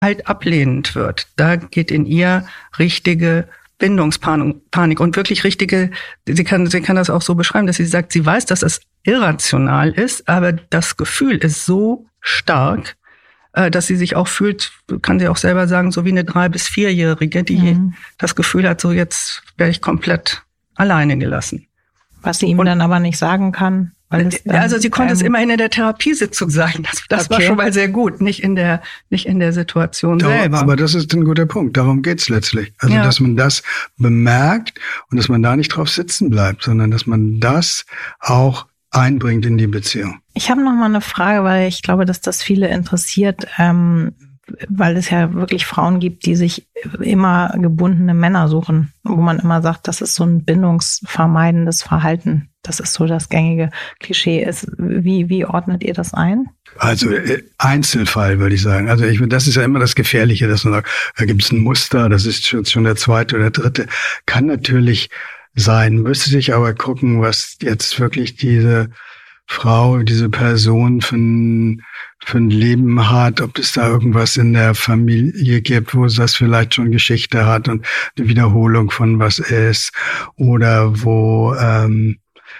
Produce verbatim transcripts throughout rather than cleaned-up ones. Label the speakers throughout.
Speaker 1: halt ablehnend wird. Da geht in ihr richtige Bindungspanik und wirklich richtige, sie kann, sie kann das auch so beschreiben, dass sie sagt, sie weiß, dass es irrational ist, aber das Gefühl ist so stark, dass sie sich auch fühlt, kann sie auch selber sagen, so wie eine drei- bis vierjährige, die mhm. das Gefühl hat, so jetzt werde ich komplett alleine gelassen.
Speaker 2: Was sie ihm und, dann aber nicht sagen kann. Weil es dann,
Speaker 1: also sie konnte
Speaker 2: ähm,
Speaker 1: es immerhin in der Therapiesitzung sagen. Das, das
Speaker 2: okay.
Speaker 1: war schon mal sehr gut, nicht in der nicht in der Situation
Speaker 3: Darum,
Speaker 1: selber.
Speaker 3: Aber das ist ein guter Punkt. Darum geht's letztlich. Also
Speaker 1: ja.
Speaker 3: dass man das bemerkt und dass man da nicht drauf sitzen bleibt, sondern dass man das auch einbringt in die Beziehung.
Speaker 2: Ich habe noch mal eine Frage, weil ich glaube, dass das viele interessiert, ähm, weil es ja wirklich Frauen gibt, die sich immer gebundene Männer suchen, wo man immer sagt, das ist so ein bindungsvermeidendes Verhalten. Das ist so das gängige Klischee. Ist, wie, wie ordnet ihr das ein?
Speaker 3: Also Einzelfall, würde ich sagen. Also ich, das ist ja immer das Gefährliche, dass man sagt, da gibt es ein Muster, das ist schon, schon der zweite oder dritte. Kann natürlich sein, müsste sich aber gucken, was jetzt wirklich diese Frau, diese Person für ein, für ein Leben hat, ob es da irgendwas in der Familie gibt, wo das vielleicht schon Geschichte hat und eine Wiederholung von was ist, oder wo ähm,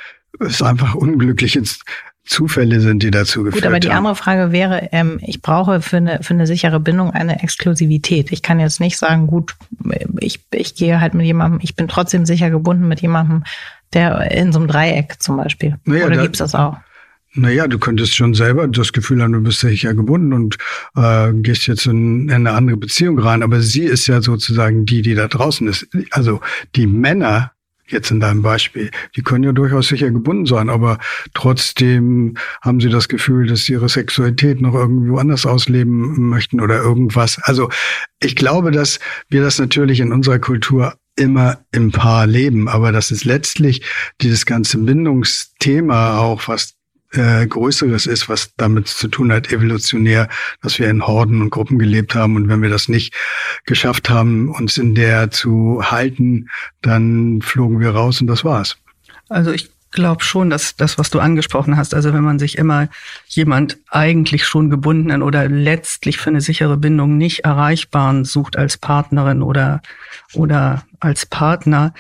Speaker 3: es einfach unglückliche Zufälle sind, die dazu geführt haben.
Speaker 2: Gut, aber die andere Frage wäre, ähm, ich brauche für eine für eine sichere Bindung eine Exklusivität. Ich kann jetzt nicht sagen, gut, ich ich gehe halt mit jemandem, ich bin trotzdem sicher gebunden mit jemandem, der in so einem Dreieck zum Beispiel. Naja, Oder da, gibt's das auch?
Speaker 3: Naja, du könntest schon selber das Gefühl haben, du bist sicher gebunden und äh, gehst jetzt in, in eine andere Beziehung rein. Aber sie ist ja sozusagen die, die da draußen ist. Also die Männer, jetzt in deinem Beispiel, die können ja durchaus sicher gebunden sein, aber trotzdem haben sie das Gefühl, dass sie ihre Sexualität noch irgendwo anders ausleben möchten oder irgendwas. Also ich glaube, dass wir das natürlich in unserer Kultur immer im Paar leben, aber dass es letztlich dieses ganze Bindungsthema auch was äh, Größeres ist, was damit zu tun hat, evolutionär, dass wir in Horden und Gruppen gelebt haben, und wenn wir das nicht geschafft haben, uns in der zu halten, dann flogen wir raus und das war's.
Speaker 1: Also ich glaube schon, dass das, was du angesprochen hast, also wenn man sich immer jemand eigentlich schon gebundenen oder letztlich für eine sichere Bindung nicht erreichbaren sucht als Partnerin oder oder als Partner,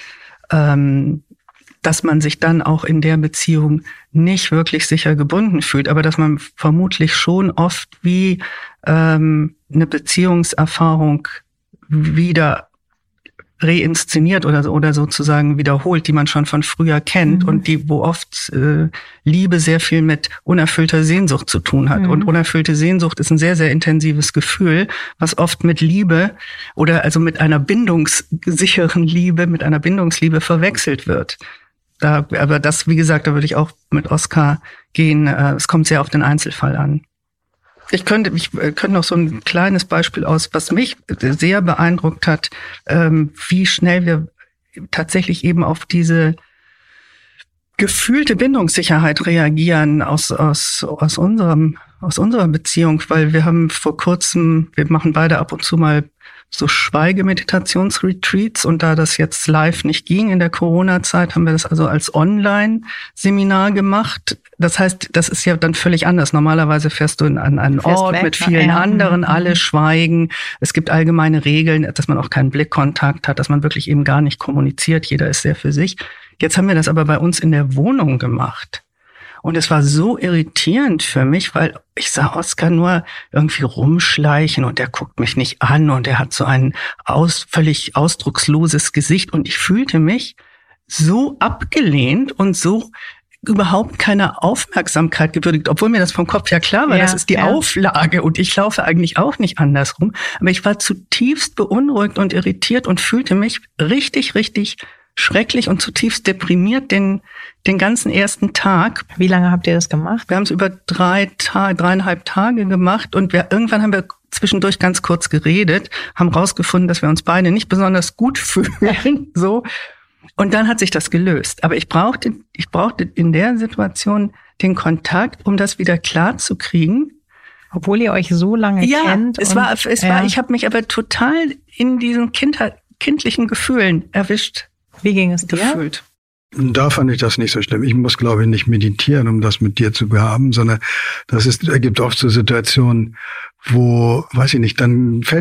Speaker 1: ähm, dass man sich dann auch in der Beziehung nicht wirklich sicher gebunden fühlt, aber dass man vermutlich schon oft wie ähm, eine Beziehungserfahrung wieder reinszeniert oder oder sozusagen wiederholt, die man schon von früher kennt, mhm. und die, wo oft äh, Liebe sehr viel mit unerfüllter Sehnsucht zu tun hat. Mhm. Und unerfüllte Sehnsucht ist ein sehr, sehr intensives Gefühl, was oft mit Liebe oder also mit einer bindungssicheren Liebe, mit einer Bindungsliebe verwechselt wird. Da, aber das, wie gesagt, da würde ich auch mit Oskar gehen. Äh, es kommt sehr auf den Einzelfall an. Ich könnte, ich könnte noch so ein kleines Beispiel aus, was mich sehr beeindruckt hat, ähm, wie schnell wir tatsächlich eben auf diese gefühlte Bindungssicherheit reagieren aus, aus, aus unserem, aus unserer Beziehung, weil wir haben vor kurzem, wir machen beide ab und zu mal so Schweigemeditationsretreats, und da das jetzt live nicht ging in der Corona-Zeit, haben wir das also als Online-Seminar gemacht. Das heißt, das ist ja dann völlig anders. Normalerweise fährst du an einen Ort weg, mit vielen ja. anderen, alle schweigen. Es gibt allgemeine Regeln, dass man auch keinen Blickkontakt hat, dass man wirklich eben gar nicht kommuniziert. Jeder ist sehr für sich. Jetzt haben wir das aber bei uns in der Wohnung gemacht. Und es war so irritierend für mich, weil ich sah Oskar nur irgendwie rumschleichen und der guckt mich nicht an und er hat so ein aus, völlig ausdrucksloses Gesicht, und ich fühlte mich so abgelehnt und so überhaupt keine Aufmerksamkeit gewürdigt, obwohl mir das vom Kopf ja klar war, ja, das ist die ja. Auflage und ich laufe eigentlich auch nicht andersrum. Aber ich war zutiefst beunruhigt und irritiert und fühlte mich richtig, richtig schrecklich und zutiefst deprimiert den den ganzen ersten Tag.
Speaker 2: Wie lange habt ihr das gemacht?
Speaker 1: Wir haben es über drei Tage, dreieinhalb Tage gemacht, und wir irgendwann haben wir zwischendurch ganz kurz geredet, haben rausgefunden, dass wir uns beide nicht besonders gut fühlen, so. Und dann hat sich das gelöst. Aber ich brauchte, ich brauchte in der Situation den Kontakt, um das wieder klar zu kriegen.
Speaker 2: Obwohl ihr euch so lange
Speaker 1: ja,
Speaker 2: kennt.
Speaker 1: Ja, es war, es ja. war, ich habe mich aber total in diesen Kindheit, kindlichen Gefühlen erwischt.
Speaker 2: Wie ging es dir?
Speaker 1: Gefühlt.
Speaker 3: Da fand ich das nicht so schlimm. Ich muss, glaube ich, nicht meditieren, um das mit dir zu behaben, sondern das ist, ergibt oft so Situationen, wo, weiß ich nicht, dann fällt